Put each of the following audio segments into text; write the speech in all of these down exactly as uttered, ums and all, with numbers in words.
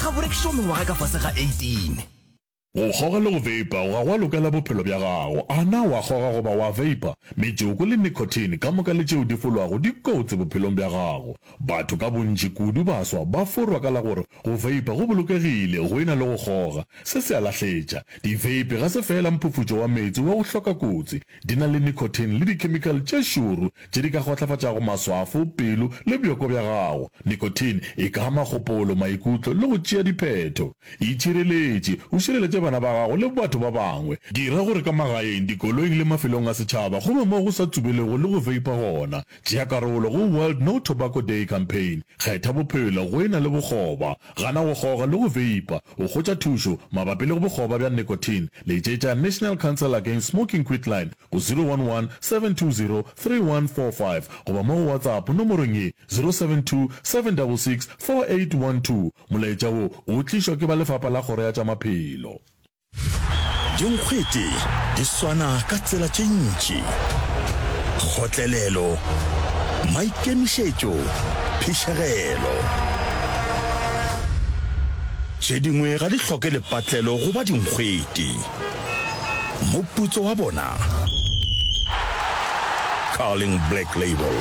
ga borekišo mengwaga ka fase ga eighteen. go goga le go veipa o ga wa lokela bophelo bja gago a na wa goga goba wa veipa metsoko le nicotine ka moka le tšeo di folwago di kotse bophelong bja gago. Batho ka bontši kudu baswa ba forwa ka la gore go veipa go bolokegile go ena le go goga se se a lahletša. Di-veipe ga se fela mphufutšo wa metsi wa go hloka kotsi, di na le nicotine le dikhemikale tše šoro tše di ka kgotlafatšago maswafo, pelo le bjoko bja gago. Nicotine e ka ama kgopolo, maikutlo le go tšea diphetho. Itšhireletše o šireletše bana ba gago le batho ba bangwe. Dira gore ka magaeng, dikoloing le mafelong a setšhaba go be mo go sa tsubelego le go veipa gona. Tšea karolo go World No Tobacco Day campaign. Kgetha bophelo go ena le bogoba, gana go goga le go veipa. O kgotša thušo mabapi le go bogoba bja nicotine le tšetša National Council Against Smoking Quit line go zero one one seven two zero three one four five goba mo go WhatsApp nomorong ye zero seven two seven six six four eight one two. Molaetša wo o tlišwa ke ba lefapha la kgoro ya tša maphelo. Dinkgwete di swana ka tsela tše ntši. Kgotlelelo, maikemišetšo, phišegelo. Tše dingwe ga di hloke lepatlelo go ba dinkgwete. Moputso wa bona, Carling Black Label.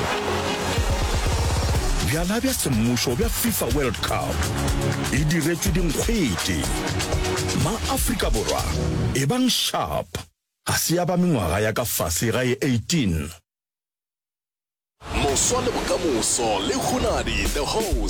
Bjala bja semmušo bja FIFA World Cup e diretšwe dinkgwete. Ma Afrika Borwa e bang sharp ga se ya ba mengwaga ya ka fase ga e eighteen. Moswa le bokamoso le khunadi the host